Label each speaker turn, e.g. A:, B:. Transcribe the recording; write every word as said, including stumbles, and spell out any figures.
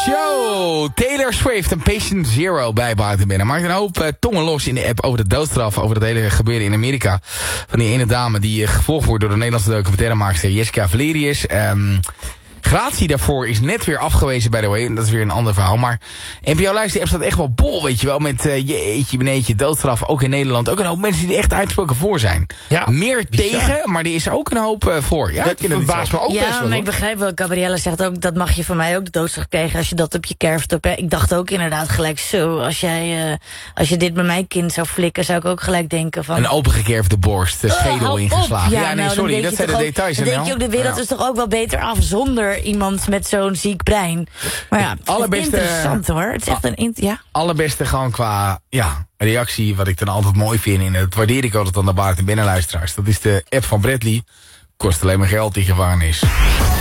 A: Show. Taylor Swift en Patient Zero bij Buiten Binnen. Maakt een hoop uh, tongen los in de app over de doodstraf. Over het hele gebeuren in Amerika. Van die ene dame die uh, gevolgd wordt door de Nederlandse documentairemaakster Jessica Valerius. Um, Gratie daarvoor is net weer afgewezen, by the way. Dat is weer een ander verhaal. Maar N P O Luister app staat echt wel bol, weet je wel. Met uh, jeetje, beneetje, doodstraf. Ook in Nederland. Ook een hoop mensen die er echt uitgesproken voor zijn. Ja, meer bizar. Tegen, maar er is ook een hoop uh, voor. Ja,
B: dat verbaast me ook
C: ja,
B: best wel.
C: Ja, maar ik begrijp wel. Gabrielle zegt ook, dat mag je van mij ook de doodstraf krijgen als je dat op je kerft hebt. Ik dacht ook inderdaad gelijk zo. Als jij, uh, als je dit bij mijn kind zou flikken, zou ik ook gelijk denken van...
A: Een opengekerfde borst, de schedel uh, ingeslagen.
C: Ja,
A: ja, nee,
C: nou,
A: sorry, dat zijn de
C: ook,
A: details.
C: Dan denk je ook, de wereld ja. is toch ook wel beter af zonder iemand met zo'n ziek brein. Maar ja, het allerbeste, is interessant hoor. Het is echt een... Ja.
A: Allerbeste gewoon qua ja, reactie, wat ik dan altijd mooi vind. En dat waardeer ik altijd aan de Buiten Binnenluisteraars. Dat is de app van Bradley. Kost alleen maar geld, die gevangenis.